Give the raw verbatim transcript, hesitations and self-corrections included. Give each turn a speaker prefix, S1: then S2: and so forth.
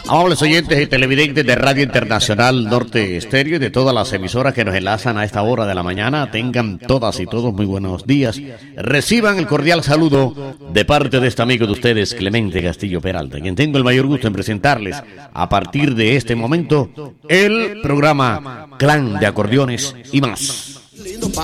S1: Amables oyentes y televidentes de Radio Internacional Norte Estéreo y de todas las emisoras que nos enlazan a esta hora de la mañana, tengan todas y todos muy buenos días. Reciban el cordial saludo de parte de este amigo de ustedes, Clemente Castillo Peralta, quien tengo el mayor gusto en presentarles a partir de este momento el programa Clan de Acordeones y más.